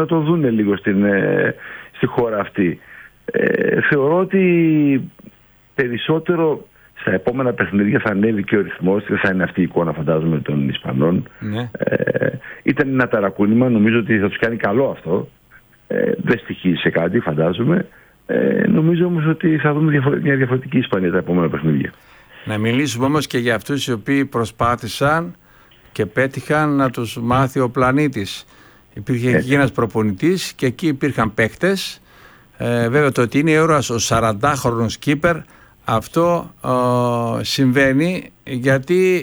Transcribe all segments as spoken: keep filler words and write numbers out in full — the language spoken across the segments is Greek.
το δούνε λίγο στην, ε, στη χώρα αυτή. Ε, θεωρώ ότι περισσότερο στα επόμενα παιχνίδια θα ανέβει και ο ρυθμός, δεν θα είναι αυτή η εικόνα φαντάζομαι των Ισπανών. Ναι. Ε, ήταν ένα ταρακούνημα, νομίζω ότι θα τους κάνει καλό αυτό. Ε, δεν στοιχίζει σε κάτι φαντάζομαι. Ε, νομίζω όμως ότι θα δούμε διαφορε... μια διαφορετική Ισπανία τα επόμενα παιχνίδια. Να μιλήσουμε όμως και για αυτούς οι οποίοι προσπάθησαν και πέτυχαν να τους μάθει ο πλανήτης. Υπήρχε εκεί ένας προπονητής και εκεί υπήρχαν παίκτες. Ε, βέβαια το ότι είναι ήρωας ο σαραντάχρονος κίπερ, αυτό ε, συμβαίνει γιατί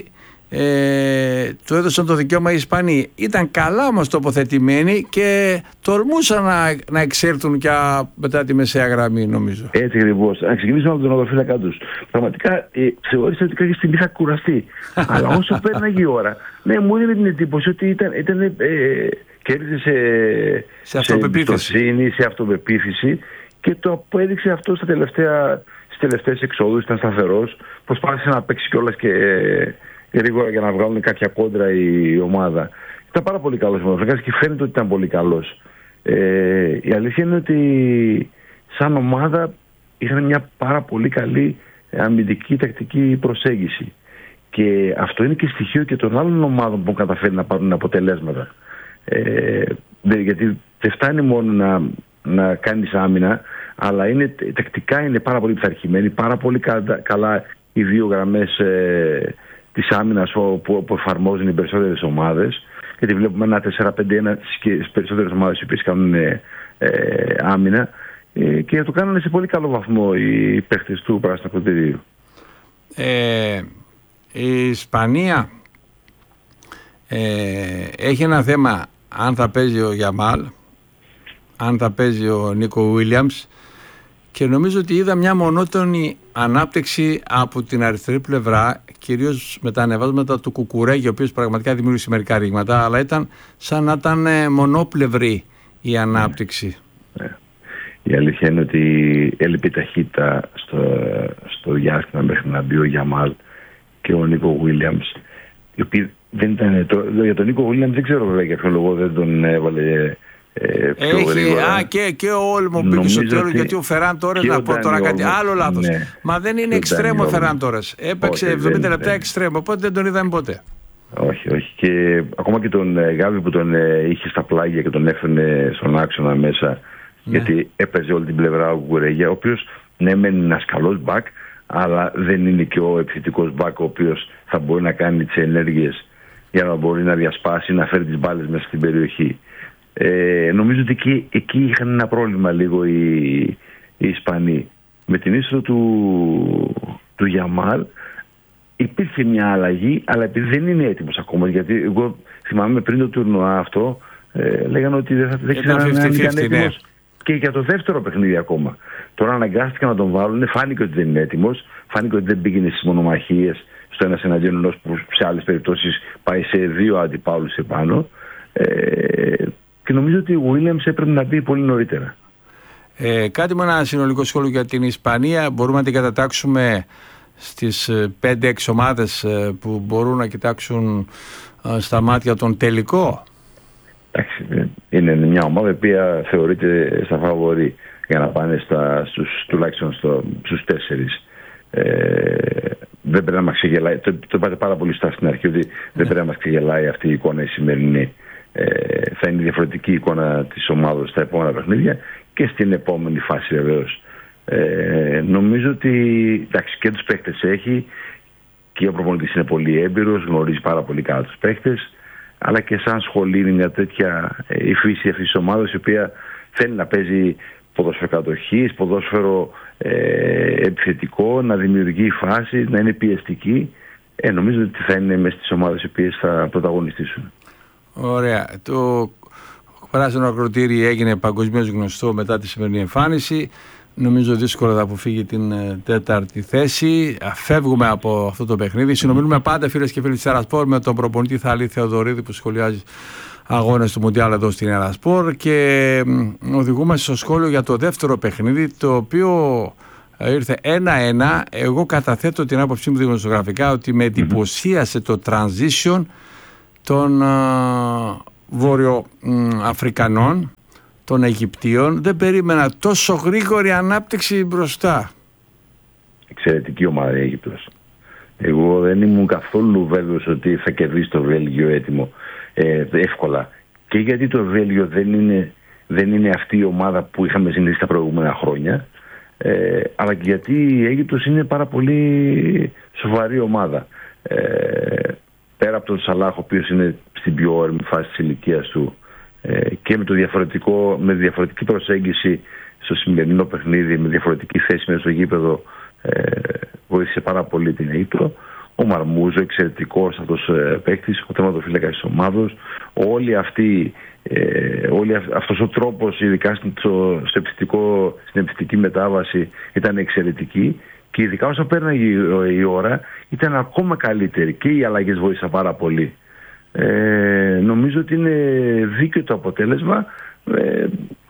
ε, του έδωσαν το δικαίωμα οι Ισπανοί. Ήταν καλά όμως τοποθετημένοι και τολμούσαν να, να εξέλθουν και μετά τη μεσαία γραμμή, νομίζω. Έτσι ακριβώς. Να ξεκινήσουμε από τον οδοφύλακα τους. Πραγματικά ε, θεώρησα ότι κάποια στιγμή θα κουραστεί. Αλλά όσο πέρναγε η ώρα, ναι, μου έδινε την εντύπωση ότι ήταν, ήταν, ε, κέρδιζε σε, σε αυτοπεποίθηση. Σε, σε αυτοπεποίθηση και το απέδειξε αυτό στα τελευταία, στις τελευταίες εξόδους. Ήταν σταθερός. Προσπάθησε να παίξει κιόλας και ε, γρήγορα για να βγάλουν κάποια κόντρα η ομάδα. Ήταν πάρα πολύ καλός ο Μαδαφρικάς και φαίνεται ότι ήταν πολύ καλός. Ε, η αλήθεια είναι ότι σαν ομάδα είχαν μια πάρα πολύ καλή αμυντική τακτική προσέγγιση. Και αυτό είναι και στοιχείο και των άλλων ομάδων που καταφέρει να πάρουν αποτελέσματα. Ε, γιατί δεν φτάνει μόνο να, να κάνεις άμυνα, αλλά είναι, τακτικά είναι πάρα πολύ πειθαρχημένοι, πάρα πολύ κα, καλά οι δύο γραμμές ε, της άμυνας που, που εφαρμόζουν οι περισσότερες ομάδες. Γιατί βλέπουμε ένα τέσσερα πέντε ένα στις περισσότερες ομάδες οι οποίες κάνουν ε, ε, άμυνα ε, και το κάνουν σε πολύ καλό βαθμό οι παίχτες του Πράσινου Ακροτηρίου. Ε, η Ισπανία ε, έχει ένα θέμα αν θα παίζει ο Γιαμάλ, αν θα παίζει ο Νίκο Βίλιαμς, και νομίζω ότι είδα μια μονότονη ανάπτυξη από την αριστερή πλευρά, κυρίως με τα ανεβάσματα του Κουκουρέγη, ο οποίος πραγματικά δημιούργησε μερικά ρήγματα, αλλά ήταν σαν να ήταν μονόπλευρη η ανάπτυξη. Ναι. Η αλήθεια είναι ότι έλειπε ταχύτητα στο, στο διάστημα μέχρι να μπει ο Γιαμάλ και ο Νίκο Βίλιαμς, οι οποίοι δεν ήταν. Το, για τον Νίκο Βίλιαμς δεν ξέρω βέβαια για ποιο λόγο δεν τον έβαλε. Ε, Έχει, α, και, και ο Όλμο μπήκε στο τέλος, γιατί ο Φεράν Τόρες, να πω τώρα κάτι άλλο λάθος. Ναι, μα δεν είναι εξτρέμο ο Φεράν Τόρες. Έπαιξε εβδομήντα λεπτά εξτρέμο, οπότε δεν τον είδαμε ποτέ. Όχι, όχι. Και ακόμα και τον Γάβη που τον είχε στα πλάγια και τον έφερνε στον άξονα μέσα, ναι, γιατί έπαιζε όλη την πλευρά ο Κουκουρέγια, ο οποίος ναι, μένει ένας καλός μπακ, αλλά δεν είναι και ο επιθετικός μπακ ο οποίος θα μπορεί να κάνει τις ενέργειες για να μπορεί να διασπάσει, να φέρει τις μπάλες μέσα στην περιοχή. Ε, νομίζω ότι εκεί, εκεί είχαν ένα πρόβλημα λίγο οι, οι Ισπανοί. Με την είσοδο του, του Γιαμάλ υπήρχε μια αλλαγή, αλλά επειδή δεν είναι έτοιμος ακόμα, γιατί εγώ θυμάμαι πριν το τουρνουά αυτό ε, λέγανε ότι δεν θα ξέραν να ήταν έτοιμος και για το δεύτερο παιχνίδι ακόμα. Τώρα αναγκάστηκαν να τον βάλουν, φάνηκε ότι δεν είναι έτοιμος, φάνηκε ότι δεν πήγαινε στις μονομαχίες στο ένας εναντίον ενός που σε άλλες περιπτώσεις πάει σε δύο αντιπάλους επάνω. Ε, και νομίζω ότι ο Βίλιαμς έπρεπε να μπει πολύ νωρίτερα. Ε, κάτι με ένα συνολικό σχόλιο για την Ισπανία. Μπορούμε να την κατατάξουμε στις πέντε έξι ομάδες που μπορούν να κοιτάξουν στα μάτια τον τελικό. Εντάξει, είναι μια ομάδα που θεωρείται στα φαβορί για να πάνε στα, στους, τουλάχιστον στο, στους τέσσερις. Ε, δεν πρέπει να μας ξεγελάει, το, το είπατε πάρα πολύ στα στην αρχή, ότι δεν ναι. πρέπει να μας ξεγελάει αυτή η εικόνα η σημερινή. Ε, θα είναι διαφορετική εικόνα της ομάδας στα επόμενα παιχνίδια και στην επόμενη φάση βεβαίως. Ε, νομίζω ότι εντάξει, και τους παίκτες έχει και ο προπονητής είναι πολύ έμπειρος, γνωρίζει πάρα πολύ καλά τους παίκτες, αλλά και σαν σχολή είναι μια τέτοια ε, η φύση αυτής της ομάδας, η οποία θέλει να παίζει ποδόσφαιρο κατοχής, ποδόσφαιρο ε, επιθετικό, να δημιουργεί φάσεις, να είναι πιεστική. Ε, νομίζω ότι θα είναι μέσα στις ομάδες οι οποίες θα πρωταγωνιστήσουν. Ωραία. Το Πράσινο Ακροτήρι έγινε παγκοσμίως γνωστό μετά τη σημερινή εμφάνιση. Νομίζω δύσκολα θα αποφύγει την τέταρτη θέση. Φεύγουμε από αυτό το παιχνίδι. Συνομιλούμε πάντα, φίλες και φίλοι της Ερασπορ, με τον προπονητή Θαλή Θεοδωρίδη που σχολιάζει αγώνες του Μουντιάλ εδώ στην Ερασπορ, και οδηγούμαστε στο σχόλιο για το δεύτερο παιχνίδι, το οποίο ήρθε ένα ένα. Εγώ καταθέτω την άποψή μου δημοσιογραφικά ότι με εντυπωσίασε το transition των Βόρειο Αφρικανών, των Αιγυπτίων δεν περίμενα τόσο γρήγορη ανάπτυξη μπροστά. Εξαιρετική ομάδα η Αίγυπτος. Εγώ δεν ήμουν καθόλου βέβαιος ότι θα κερδίσει το Βέλγιο έτοιμο ε, εύκολα. Και γιατί το Βέλγιο δεν είναι, δεν είναι αυτή η ομάδα που είχαμε συνηθίσει τα προηγούμενα χρόνια, ε, αλλά και γιατί η Αίγυπτος είναι πάρα πολύ σοβαρή ομάδα. Ε, πέρα από τον Σαλάχ, ο οποίος είναι στην πιο όρημη φάση της ηλικίας του, ε, και με, το διαφορετικό, με διαφορετική προσέγγιση στο σημερινό παιχνίδι, με διαφορετική θέση μέσα στο γήπεδο, ε, βοήθησε πάρα πολύ την Αίγυπτο. Ο Μαρμούζο, εξαιρετικός αυτός ε, παίκτης, ο τερματοφύλακας της ομάδος. Όλοι αυτοί, ε, όλη αυ, αυτός ο τρόπος, ειδικά στο, στο επιθετικό, στην επιθετική μετάβαση, ήταν εξαιρετική. Και ειδικά όσο πέρναγε η, η ώρα, ήταν ακόμα καλύτερη και οι αλλαγές βοήθησαν πάρα πολύ. Ε, νομίζω ότι είναι δίκαιο το αποτέλεσμα. Ε,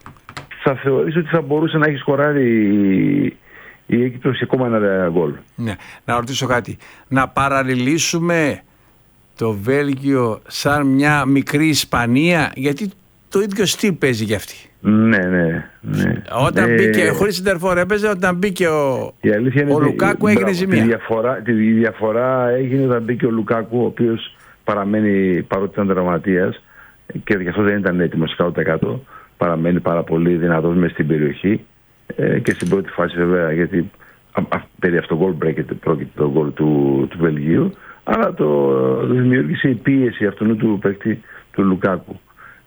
θα θεωρήσω ότι θα μπορούσε να έχει σκοράρει η, η Αίγυπτος ακόμα ένα γκολ. Ναι. Να ρωτήσω κάτι. Να παραλληλήσουμε το Βέλγιο σαν μια μικρή Ισπανία, γιατί το ίδιο στυλ παίζει για αυτή. Ναι, ναι, ναι. Όταν ε, μπήκε, χωρίς συντερφόρ έπαιζε, όταν μπήκε ο, ο Λουκάκου έγινε ζημία. Τη διαφορά, τη διαφορά έγινε όταν μπήκε ο Λουκάκου, ο οποίος παραμένει, παρότι ήταν δραματίας και γι' αυτό δεν ήταν έτοιμος εκατό τοις εκατό, παραμένει πάρα πολύ δυνατός μες στην περιοχή, ε, και στην πρώτη φάση βέβαια, γιατί α, α, περί αυτό γκολ πρόκειται το γκολ του, του Βελγίου, αλλά το, το δημιούργησε η πίεση αυτού του παίκτη του Λουκάκου.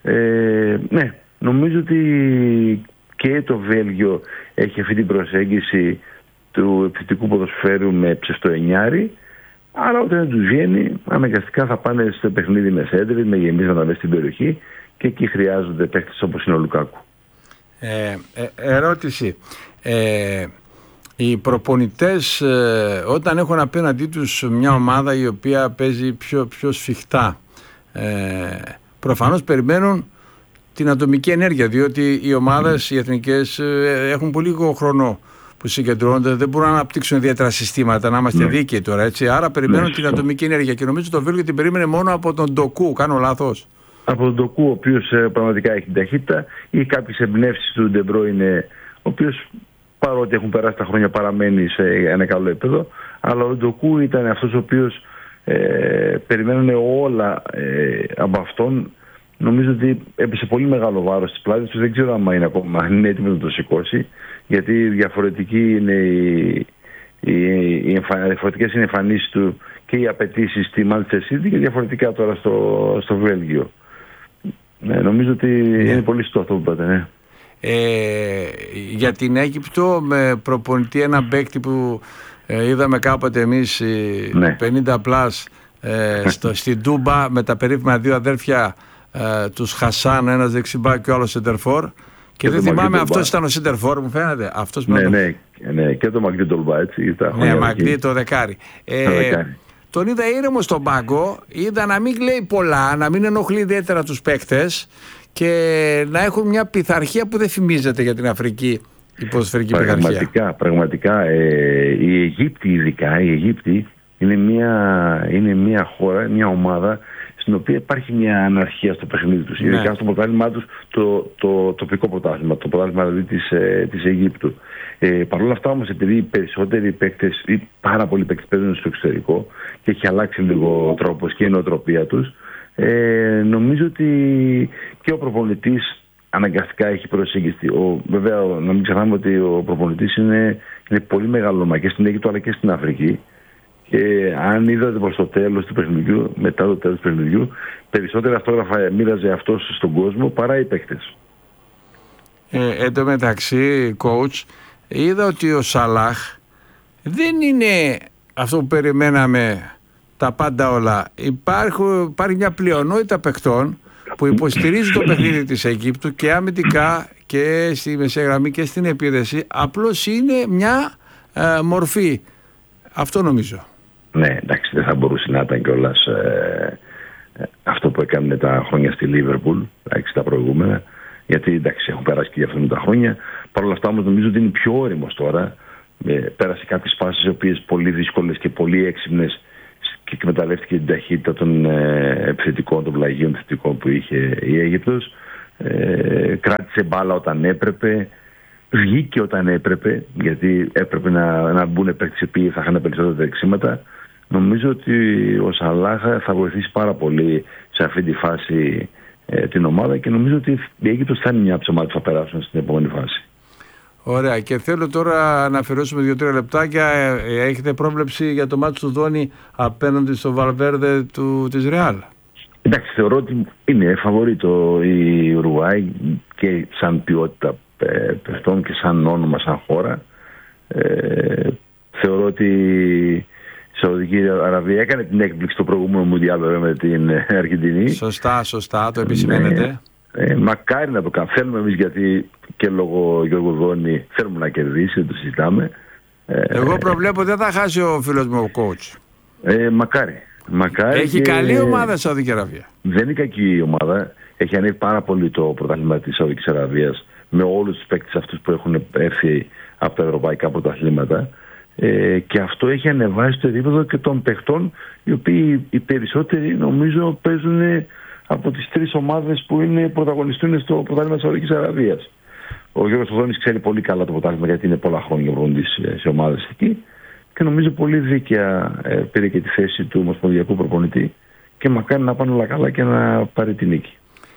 Ε, ναι, νομίζω ότι και το Βέλγιο έχει αυτή την προσέγγιση του επιθετικού ποδοσφαίρου με ψευτοενιάρι, άρα όταν δεν τους βγαίνει αναγκαστικά θα πάνε στο παιχνίδι με σέντρι, με γεμίσματα μέσα στην περιοχή, και εκεί χρειάζονται παίκτες όπως είναι ο Λουκάκου. Ε, ε, ερώτηση. Ε, οι προπονητές ε, όταν έχουν απέναντί τους μια ομάδα η οποία παίζει πιο, πιο σφιχτά, ε, προφανώς περιμένουν την ατομική ενέργεια, διότι οι ομάδες, οι εθνικές, ε, έχουν πολύ λίγο χρόνο που συγκεντρώνονται, δεν μπορούν να αναπτύξουν ιδιαίτερα συστήματα, να είμαστε ναι. δίκαιοι τώρα, έτσι. Άρα περιμένουν ναι, την ατομική ενέργεια και νομίζω το Βέλγιο την περίμενε μόνο από τον Ντοκού. Κάνω λάθος? Από τον Ντοκού, ο οποίος ε, πραγματικά έχει την ταχύτητα, ή κάποιες εμπνεύσεις του Ντεμπρόινε, ο οποίος παρότι έχουν περάσει τα χρόνια παραμένει σε ένα καλό επίπεδο, αλλά ο Ντοκού ήταν αυτός ο οποίος ε, περιμένουν όλα ε, από αυτόν. Νομίζω ότι έπεσε πολύ μεγάλο βάρος στις πλάτες του. Δεν ξέρω αν είναι ακόμα είναι έτοιμο να το σηκώσει, γιατί διαφορετική είναι οι, οι, οι εμφα, διαφορετικές είναι οι εμφανίσεις του και οι απαιτήσεις στη Manchester City και διαφορετικά τώρα στο, στο Βέλγιο. Ναι, νομίζω ότι ναι. είναι πολύ σωστό αυτό που είπατε. Ναι. Ε, για την Αίγυπτο με προπονητή ένα παίκτη που ε, είδαμε κάποτε εμείς ναι. πενήντα πλάς ε, στο, στην Τούμπα με τα περίφημα δύο αδέρφια, ε, τους Χασάν, ένας δεξιμπάκ και ο άλλος σεντερφόρ, και, και δεν θυμάμαι αυτός ήταν ο σεντερφόρ, μου φαίνεται αυτός. Ναι, ναι, ναι, και το Μαγκλή Τολμπά, έτσι. Ναι, Μαγκλή το δεκάρι. Ε, δεκάρι. Τον είδα ήρεμο στον πάγκο, είδα να μην λέει πολλά, να μην ενοχλεί ιδιαίτερα τους παίκτες και να έχουν μια πειθαρχία που δεν φημίζεται για την Αφρική, η ποδοσφαιρική πειθαρχία. Πραγματικά, πραγματικά ε, η Αιγύπτη ειδικά, η Αιγύπτη είναι μια, είναι μια χώρα, μια ομάδα στην οποία υπάρχει μια αναρχία στο παιχνίδι τους, ναι. ειδικά στο πρωτάθλημά τους, το, το τοπικό πρωτάθλημα, το πρωτάθλημα δηλαδή της, ε, της Αιγύπτου. Ε, Παρ' όλα αυτά όμως, επειδή οι περισσότεροι παίκτες ή πάρα πολλοί παίκτες παίζουν στο εξωτερικό και έχει αλλάξει λίγο ο τρόπος και η νοοτροπία τους, ε, νομίζω ότι και ο προπονητής αναγκαστικά έχει προσεγγιστεί. Ο, βέβαια, να μην ξεχνάμε ότι ο προπονητής είναι, είναι πολύ μεγάλο όνομα και στην Αίγυπτο αλλά και στην Αφρική. Και αν είδατε προς το τέλος του παιχνιδιού, μετά το τέλος του παιχνιδιού, περισσότερα αυτόγραφα μοίραζε αυτός στον κόσμο παρά οι παίκτες. Ε, εν τω μεταξύ, coach, είδα ότι ο Σαλάχ δεν είναι αυτό που περιμέναμε τα πάντα όλα. Υπάρχει, υπάρχει μια πλειονότητα παικτών που υποστηρίζει το παιχνίδι της Αιγύπτου και αμυντικά και στη μεσαία γραμμή και στην επίδεση. Απλώς είναι μια ε, μορφή. Αυτό νομίζω. Ναι, εντάξει, δεν θα μπορούσε να ήταν κιόλας ε, ε, αυτό που έκανε τα χρόνια στη Λίβερπουλ, εντάξει, τα προηγούμενα. Γιατί εντάξει, έχουν περάσει και για αυτόν τα χρόνια. Παρ' όλα αυτά όμως νομίζω ότι είναι πιο όριμος τώρα. Ε, πέρασε κάποιες φάσεις οι οποίες πολύ δύσκολες και πολύ έξυπνες και εκμεταλλεύτηκε την ταχύτητα των ε, επιθετικών, των πλαγίων επιθετικών που είχε η Αίγυπτος. ε, κράτησε μπάλα όταν έπρεπε, βγήκε όταν έπρεπε, γιατί έπρεπε να, να μπουν παίκτες που θα είχαν περισσότερα τρεξίματα. Νομίζω ότι ο Σαλάχ θα βοηθήσει πάρα πολύ σε αυτή τη φάση ε, την ομάδα και νομίζω ότι η Αίγυπτος θα είναι μια από τις ομάδες που θα περάσουν στην επόμενη φάση. Ωραία, και θέλω τώρα να αφιερώσουμε δύο-τρία λεπτάκια. Ε, έχετε πρόβλεψη για το μάτι του Δόνη απέναντι στο Βαλβέρδε του, της Ρεάλ? Εντάξει, θεωρώ ότι είναι φαβορίτο η Ουρουάη και σαν ποιότητα παιχτών και σαν όνομα, σαν χώρα. Ε, θεωρώ ότι η Σαουδική Αραβία έκανε την έκπληξη στο προηγούμενο Μουντιάλ με την Αργεντινή. Σωστά, σωστά, το επισημαίνετε. Ναι. Ε, μακάρι να το κάνουμε. Θέλουμε εμείς, γιατί και λόγω Γιώργου Δόνη θέλουμε να κερδίσει, δεν το συζητάμε. Εγώ προβλέπω δεν θα χάσει ο φίλος μου ο coach. Ε, μακάρι. μακάρι. Έχει και... καλή ομάδα η Σαουδική Αραβία. Δεν είναι κακή η ομάδα. Έχει ανέβει πάρα πολύ το πρωτάθλημα της Σαουδικής Αραβίας με όλους τους παίκτες αυτούς που έχουν έρθει από τα ευρωπαϊκά πρωταθλήματα. Ε, και αυτό έχει ανεβάσει το επίπεδο και των παιχτών, οι οποίοι οι περισσότεροι νομίζω παίζουν από τις τρεις ομάδες που είναι πρωταγωνιστούν στο πρωτάθλημα της Σαουδικής Αραβίας. Ο Γιώργος Θοδόνης ξέρει πολύ καλά το πρωτάθλημα, γιατί είναι πολλά χρόνια προπονητής σε ομάδες εκεί, και νομίζω πολύ δίκαια ε, πήρε και τη θέση του ομοσπονδιακού προπονητή και μακάρι να πάνε όλα καλά και να πάρει την νίκη.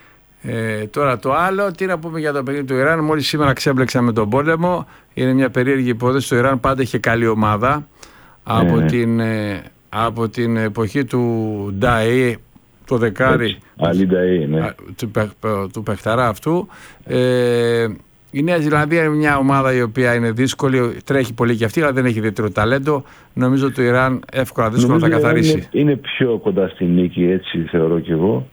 Ε, τώρα το άλλο, τι να πούμε για το παιχνίδι του Ιράν. Μόλις σήμερα ξέμπλεξαμε τον πόλεμο. Είναι μια περίεργη υπόθεση. Το Ιράν πάντα είχε καλή ομάδα από, ε. την, ε, από την εποχή του Νταΐ, το δεκάρι Νταΐ, ναι. του, του παιχταρά αυτού. Ε, η Νέα Ζηλανδία είναι μια ομάδα η οποία είναι δύσκολη, τρέχει πολύ και αυτή, αλλά δεν έχει ιδιαίτερο ταλέντο. Νομίζω ότι το Ιράν εύκολα δύσκολα θα καθαρίσει. Είναι, είναι πιο κοντά στη νίκη, έτσι θεωρώ κι εγώ.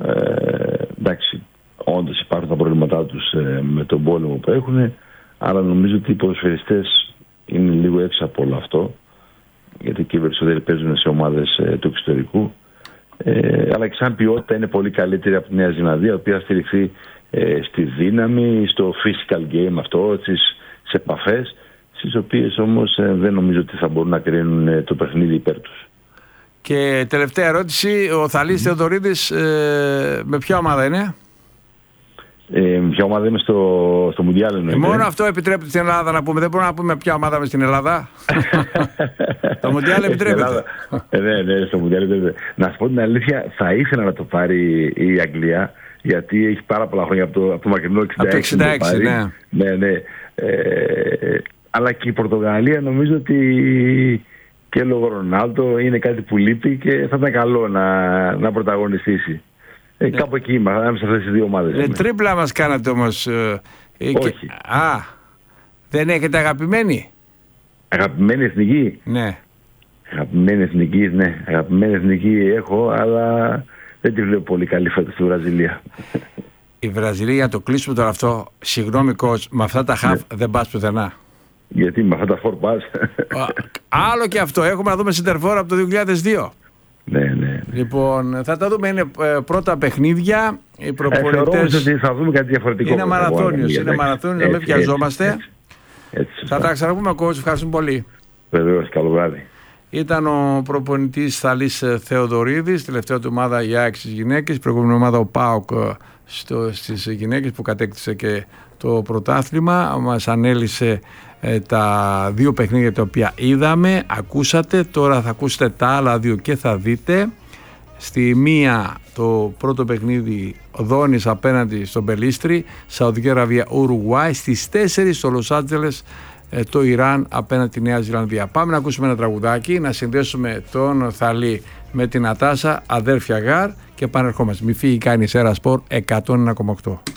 Ε, εντάξει, όντως υπάρχουν τα προβλήματά τους ε, με τον πόλεμο που έχουν, αλλά νομίζω ότι οι ποδοσφαιριστές είναι λίγο έξω από όλο αυτό, γιατί και οι περισσότεροι παίζουν σε ομάδες ε, του εξωτερικού, ε, αλλά και σαν ποιότητα είναι πολύ καλύτερη από τη Νέα Ζηλανδία, η οποία στηριχθεί ε, στη δύναμη, στο physical game αυτό, στις επαφές, στις οποίες όμως ε, δεν νομίζω ότι θα μπορούν να κρίνουν ε, το παιχνίδι υπέρ τους. Και τελευταία ερώτηση, ο Θαλής mm. Θεοδωρίδης ε, με ποια ομάδα είναι? Ε, ποια ομάδα είμαι στο, στο Μουντιάλ εννοείται. Ε, μόνο αυτό επιτρέπεται στην Ελλάδα να πούμε. Δεν μπορούμε να πούμε ποια ομάδα είμαι στην Ελλάδα. Το Μουντιάλ επιτρέπεται. ε, ναι, ναι, στο Μουντιάλ επιτρέπεται. Να σου πω την αλήθεια, θα ήθελα να το πάρει η Αγγλία, γιατί έχει πάρα πολλά χρόνια από το, από το μακρινό εξήντα έξι. Από το εξήντα έξι, ναι. ναι, ναι. Ε, αλλά και η Πορτογαλία νομίζω ότι και λόγω Ρονάλντο είναι κάτι που λείπει και θα ήταν καλό να, να πρωταγωνιστήσει. Ε, ναι. Κάπου εκεί είμαστε, άμεσα αυτές τις δύο ομάδες. Ε, τρίπλα μας κάνατε όμως. Ε, Όχι. Και, α, δεν έχετε αγαπημένη? Αγαπημένη εθνική? Ναι. Αγαπημένη εθνική, ναι. Αγαπημένη εθνική έχω, αλλά δεν τη βλέπω πολύ καλή φέτος στη Βραζιλία. Η Βραζιλία, για το κλείσουμε τώρα αυτό, συγγνώμη coach, με αυτά τα χαφ ναι. δεν πας πουθενά. Γιατί με αυτά τα φορ πας? Άλλο και αυτό, έχουμε να δούμε σεντερφόρ από το δύο χιλιάδες δύο. Ναι, ναι, ναι. Λοιπόν, θα τα δούμε, είναι ε, πρώτα παιχνίδια. Οι προπονητές... Ε, ότι θα δούμε κάτι διαφορετικό. Είναι μαραθώνιος, είναι μαραθώνιος, να μην βιαζόμαστε. Έτσι, έτσι, έτσι, θα τα ξαναπούμε, coach, ευχαριστούμε πολύ. Βεβαίως, καλό βράδυ. Ήταν ο προπονητής Θαλής Θεοδωρίδης, τελευταία του ομάδα η ΑΕΚ στις γυναίκες, προηγούμενη ομάδα ο ΠΑΟΚ στο, στις γυναίκες που κατέκτησε και το πρωτάθλημα. Μας ανέλησε ε, τα δύο παιχνίδια τα οποία είδαμε, ακούσατε, τώρα θα ακούσετε τα άλλα δύο και θα δείτε. Στη μία το πρώτο παιχνίδι Δόνης απέναντι στον Πελίστρι, Σαουδική Αραβία Ουρουγουάη, στις τέσσερις στο Λος Άντζελες το Ιράν απέναντι τη Νέα Ζηλανδία. Πάμε να ακούσουμε ένα τραγουδάκι, να συνδέσουμε τον Θαλή με την Νατάσα, αδέρφια Γάρ, και πανερχόμαστε. Μη φύγει κανείς, Έρα Σπορ εκατόν ένα κόμμα οκτώ.